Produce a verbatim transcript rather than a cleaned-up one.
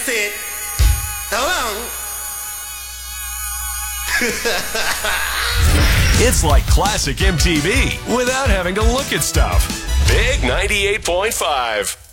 said, hold on. It's like classic M T V without having to look at stuff. Big ninety-eight point five.